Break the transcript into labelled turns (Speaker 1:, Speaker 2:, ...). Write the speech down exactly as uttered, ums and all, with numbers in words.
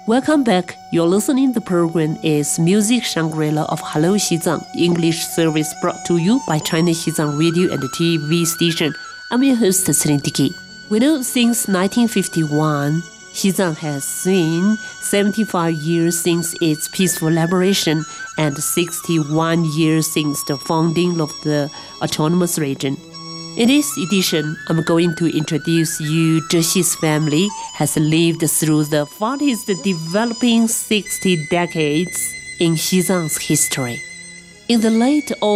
Speaker 1: Welcome back. You're listening. The program is Music Shangri-La of Hello Xizang English service brought to you by China Xizang Radio and T V station. I'm your host, Celine Dickey. We know since nineteen fifty-one, Xizang has seen seventy-five years since its peaceful liberation and sixty-one years since the founding of the autonomous region. In this edition, I'm going to introduce you Zhexi's family has lived through the fastest developing sixty decades in Xizang's history. In the late